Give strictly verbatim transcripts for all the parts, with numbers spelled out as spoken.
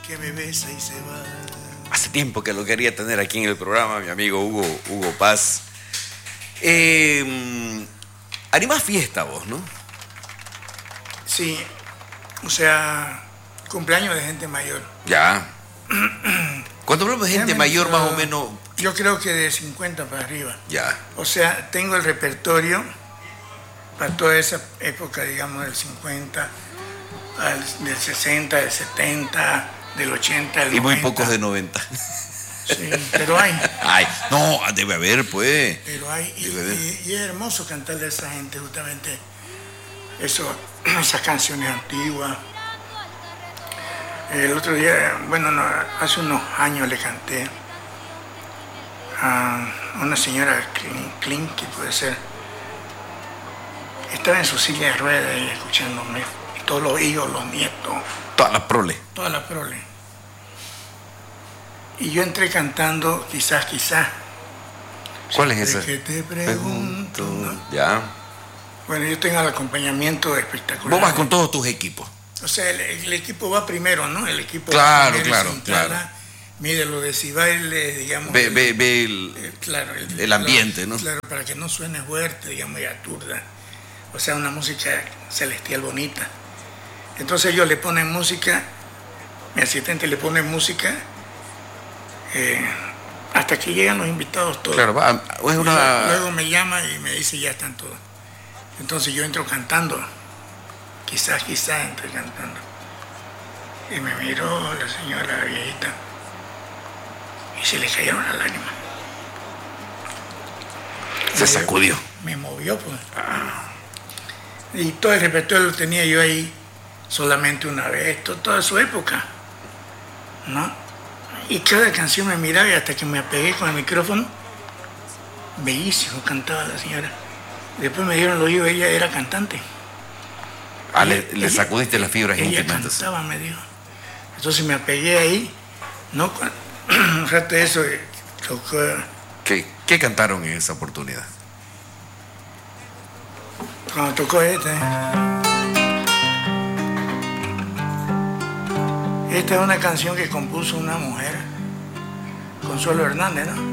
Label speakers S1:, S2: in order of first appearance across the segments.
S1: que me besa y se va.
S2: Hace tiempo que lo quería tener aquí en el programa, mi amigo Hugo, Hugo Paz. Eh, animás fiesta vos, ¿no?
S1: Sí, o sea, cumpleaños de gente mayor.
S2: Ya. Cuando hablamos de gente
S1: Realmente,
S2: mayor, más o menos...
S1: Yo creo que de cincuenta para arriba.
S2: Ya.
S1: O sea, tengo el repertorio para toda esa época, digamos, del cincuenta, al, del sesenta, del setenta, del ochenta, del
S2: Y muy
S1: noventa.
S2: pocos de noventa.
S1: Sí, pero hay.
S2: Ay, no, debe haber, pues.
S1: Pero hay. Y,
S2: Debe haber.
S1: y- y es hermoso cantarle a esa gente, justamente, eso, esas canciones antiguas. El otro día, bueno, no, hace unos años le canté a una señora Klein, que puede ser. Estaba en su silla de ruedas y escuchándome. Y todos los hijos, los nietos,
S2: Todas las proles.
S1: toda la prole. Y yo entré cantando Quizás, quizás.
S2: ¿Cuál es
S1: De
S2: esa?
S1: que te pregunto, ¿no?
S2: Ya.
S1: Bueno, yo tengo el acompañamiento espectacular.
S2: Vos vas con todos tus equipos.
S1: O sea, el, el equipo va primero, ¿no? El equipo
S2: Claro,
S1: va primero,
S2: claro,
S1: se instala,
S2: claro.
S1: mide los decibeles, digamos.
S2: Ve,
S1: el-
S2: ve, ve el...
S1: el- claro, el,
S2: el ambiente, ¿no?
S1: Claro, para que no suene fuerte, digamos, y aturda. O sea, una música celestial bonita. Entonces ellos le ponen música, mi asistente le pone música, eh, hasta que llegan los invitados todos.
S2: Claro, va, es una...
S1: Luego me llama y me dice, ya están todos. Entonces yo entro cantando. Quizás, quizás entré cantando. Y me miró la señora viejita y se le cayeron las lágrimas.
S2: Se sacudió.
S1: Me movió, pues. Y todo el repertorio lo tenía yo ahí solamente una vez, to- toda su época, ¿no? Y cada canción me miraba y hasta que me apegué con el micrófono, bellísimo cantaba la señora. Después me dieron el oído, ella era cantante.
S2: Ah, le,
S1: Ella-
S2: le sacudiste las fibras
S1: Ella
S2: íntimas. entonces.
S1: cantaba, me dijo. Entonces me apegué ahí, ¿no? Cu- Un rato de eso, eh, tocó,
S2: ¿Qué, ¿Qué cantaron en esa oportunidad?
S1: cuando tocó esta. Esta es una canción que compuso una mujer, Consuelo Hernández, ¿no?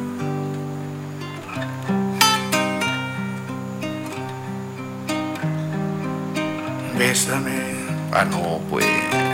S1: Bésame.
S2: Ah, no, pues...